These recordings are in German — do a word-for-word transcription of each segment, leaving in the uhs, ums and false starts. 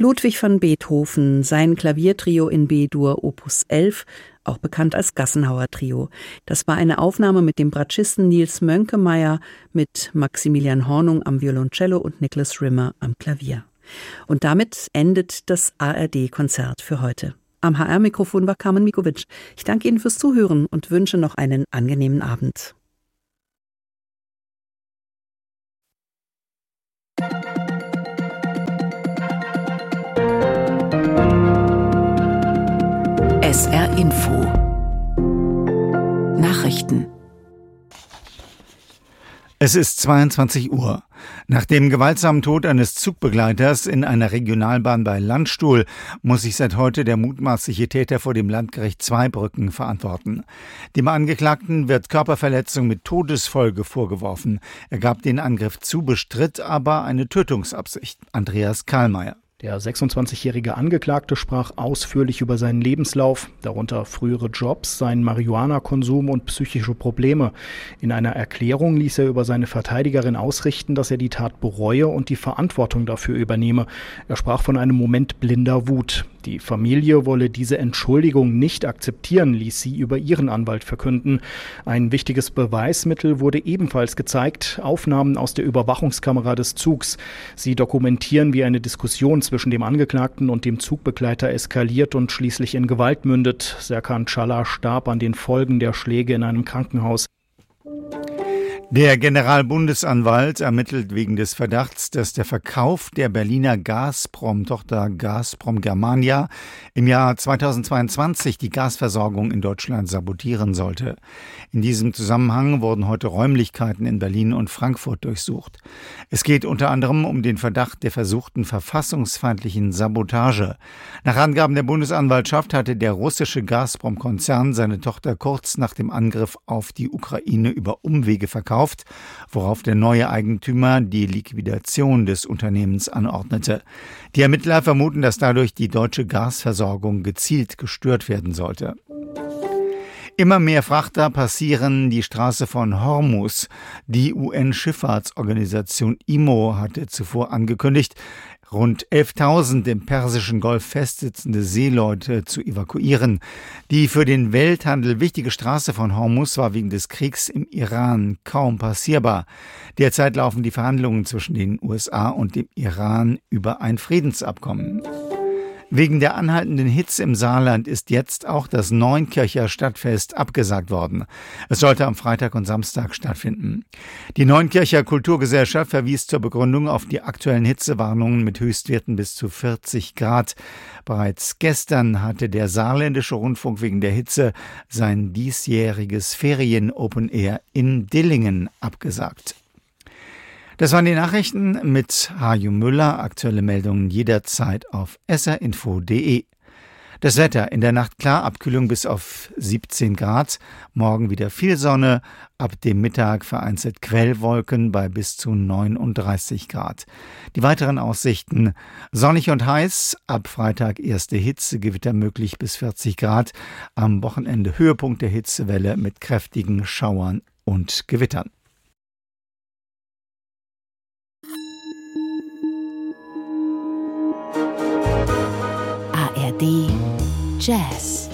Ludwig van Beethoven, sein Klaviertrio in B-Dur Opus elf, auch bekannt als Gassenhauer Trio. Das war eine Aufnahme mit dem Bratschisten Nils Mönkemeyer, mit Maximilian Hornung am Violoncello und Niklas Rimmer am Klavier. Und damit endet das A R D-Konzert für heute. Am H R-Mikrofon war Carmen Mikovic. Ich danke Ihnen fürs Zuhören und wünsche noch einen angenehmen Abend. S R Info Nachrichten. Es ist zweiundzwanzig Uhr. Nach dem gewaltsamen Tod eines Zugbegleiters in einer Regionalbahn bei Landstuhl muss sich seit heute der mutmaßliche Täter vor dem Landgericht Zweibrücken verantworten. Dem Angeklagten wird Körperverletzung mit Todesfolge vorgeworfen. Er gab den Angriff zu, bestritt aber eine Tötungsabsicht. Andreas Karlmeier. Der sechsundzwanzigjährige Angeklagte sprach ausführlich über seinen Lebenslauf, darunter frühere Jobs, seinen Marihuana-Konsum und psychische Probleme. In einer Erklärung ließ er über seine Verteidigerin ausrichten, dass er die Tat bereue und die Verantwortung dafür übernehme. Er sprach von einem Moment blinder Wut. Die Familie wolle diese Entschuldigung nicht akzeptieren, ließ sie über ihren Anwalt verkünden. Ein wichtiges Beweismittel wurde ebenfalls gezeigt, Aufnahmen aus der Überwachungskamera des Zugs. Sie dokumentieren, wie eine Diskussion zwischen dem Angeklagten und dem Zugbegleiter eskaliert und schließlich in Gewalt mündet. Serkan Çalhar starb an den Folgen der Schläge in einem Krankenhaus. Der Generalbundesanwalt ermittelt wegen des Verdachts, dass der Verkauf der Berliner Gazprom-Tochter Gazprom Germania im Jahr zweitausendzweiundzwanzig die Gasversorgung in Deutschland sabotieren sollte. In diesem Zusammenhang wurden heute Räumlichkeiten in Berlin und Frankfurt durchsucht. Es geht unter anderem um den Verdacht der versuchten verfassungsfeindlichen Sabotage. Nach Angaben der Bundesanwaltschaft hatte der russische Gazprom-Konzern seine Tochter kurz nach dem Angriff auf die Ukraine über Umwege verkauft, worauf der neue Eigentümer die Liquidation des Unternehmens anordnete. Die Ermittler vermuten, dass dadurch die deutsche Gasversorgung gezielt gestört werden sollte. Immer mehr Frachter passieren die Straße von Hormuz. Die U N-Schifffahrtsorganisation I M O hatte zuvor angekündigt, rund elftausend im Persischen Golf festsitzende Seeleute zu evakuieren. Die für den Welthandel wichtige Straße von Hormuz war wegen des Kriegs im Iran kaum passierbar. Derzeit laufen die Verhandlungen zwischen den U S A und dem Iran über ein Friedensabkommen. Wegen der anhaltenden Hitze im Saarland ist jetzt auch das Neunkircher Stadtfest abgesagt worden. Es sollte am Freitag und Samstag stattfinden. Die Neunkircher Kulturgesellschaft verwies zur Begründung auf die aktuellen Hitzewarnungen mit Höchstwerten bis zu vierzig Grad. Bereits gestern hatte der Saarländische Rundfunk wegen der Hitze sein diesjähriges Ferien-Open Air in Dillingen abgesagt. Das waren die Nachrichten mit Haju Müller. Aktuelle Meldungen jederzeit auf s r info punkt d e. Das Wetter: in der Nacht klar, Abkühlung bis auf siebzehn Grad. Morgen wieder viel Sonne, ab dem Mittag vereinzelt Quellwolken bei bis zu neununddreißig Grad. Die weiteren Aussichten: sonnig und heiß, ab Freitag erste Hitzegewitter möglich bis vierzig Grad. Am Wochenende Höhepunkt der Hitzewelle mit kräftigen Schauern und Gewittern. A R D Jazz.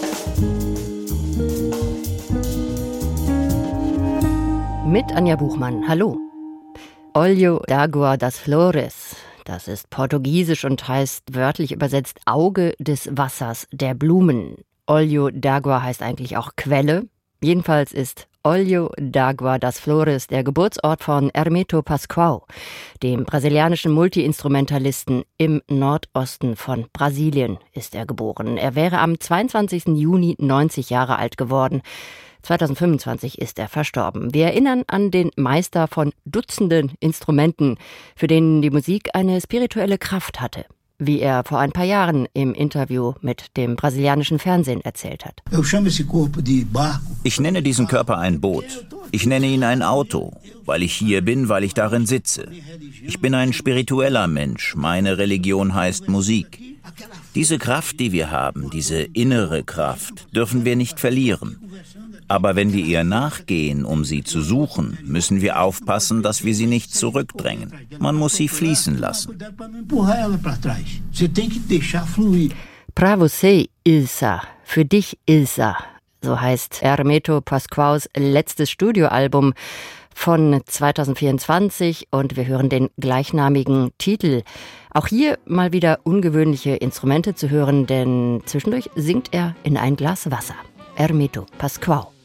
Mit Anja Buchmann, hallo. Olho d'Água das Flores. Das ist portugiesisch und heißt wörtlich übersetzt Auge des Wassers, der Blumen. Olho d'Água heißt eigentlich auch Quelle. Jedenfalls ist Olho d'Água das Flores der Geburtsort von Hermeto Pascoal, dem brasilianischen Multiinstrumentalisten. Im Nordosten von Brasilien ist er geboren. Er wäre am zweiundzwanzigsten Juni neunzig Jahre alt geworden. zweitausendfünfundzwanzig ist er verstorben. Wir erinnern an den Meister von Dutzenden Instrumenten, für den die Musik eine spirituelle Kraft hatte, wie er vor ein paar Jahren im Interview mit dem brasilianischen Fernsehen erzählt hat. Ich nenne diesen Körper ein Boot. Ich nenne ihn ein Auto, weil ich hier bin, weil ich darin sitze. Ich bin ein spiritueller Mensch. Meine Religion heißt Musik. Diese Kraft, die wir haben, diese innere Kraft, dürfen wir nicht verlieren. Aber wenn wir ihr nachgehen, um sie zu suchen, müssen wir aufpassen, dass wir sie nicht zurückdrängen. Man muss sie fließen lassen. Pra você, Ilsa. Für dich, Ilsa. So heißt Hermeto Pascoaus letztes Studioalbum von zweitausendvierundzwanzig und wir hören den gleichnamigen Titel. Auch hier mal wieder ungewöhnliche Instrumente zu hören, denn zwischendurch singt er in ein Glas Wasser. Hermeto Pascoal.